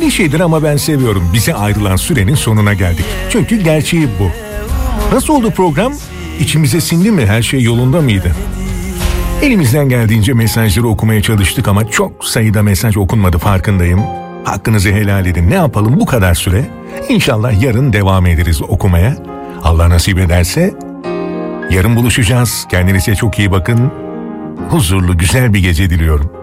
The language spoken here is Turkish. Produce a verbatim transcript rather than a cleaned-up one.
Klişedir ama ben seviyorum. Bize ayrılan sürenin sonuna geldik. Çünkü gerçeği bu. Nasıl oldu program? İçimize sindi mi? Her şey yolunda mıydı? Elimizden geldiğince mesajları okumaya çalıştık ama çok sayıda mesaj okunmadı, farkındayım. Hakkınızı helal edin. Ne yapalım, bu kadar süre. İnşallah yarın devam ederiz okumaya. Allah nasip ederse yarın buluşacağız. Kendinize çok iyi bakın. Huzurlu, güzel bir gece diliyorum.